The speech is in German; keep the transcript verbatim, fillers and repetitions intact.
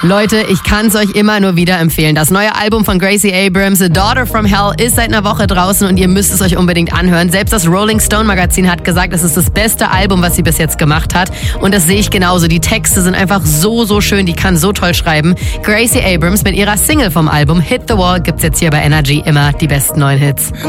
Leute, ich kann es euch immer nur wieder empfehlen. Das neue Album von Gracie Abrams, A Daughter from Hell, ist seit einer Woche draußen und ihr müsst es euch unbedingt anhören. Selbst das Rolling Stone Magazin hat gesagt, es ist das beste Album, was sie bis jetzt gemacht hat. Und das sehe ich genauso. Die Texte sind einfach so, so schön. Die kann so toll schreiben. Gracie Abrams mit ihrer Single vom Album Hit the Wall gibt's jetzt hier bei Energy immer die besten neuen Hits.